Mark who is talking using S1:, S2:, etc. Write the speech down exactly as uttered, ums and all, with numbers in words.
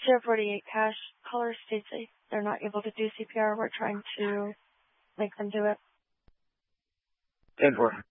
S1: Sierra forty-eight cash caller states that they're not able to do C P R. We're trying to make them do it.
S2: ten four.